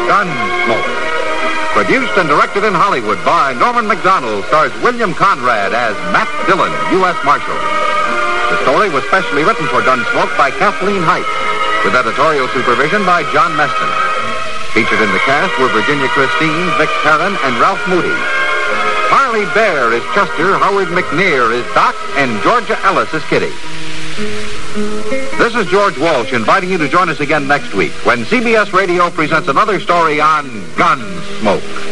Gunsmoke. Produced and directed in Hollywood by Norman Macdonald, stars William Conrad as Matt Dillon, U.S. Marshal. The story was specially written for Gunsmoke by Kathleen Height, with editorial supervision by John Meston. Featured in the cast were Virginia Christine, Vic Perrin, and Ralph Moody. Harley Bear is Chester, Howard McNear is Doc, and Georgia Ellis is Kitty. This is George Walsh inviting you to join us again next week when CBS Radio presents another story on Gunsmoke.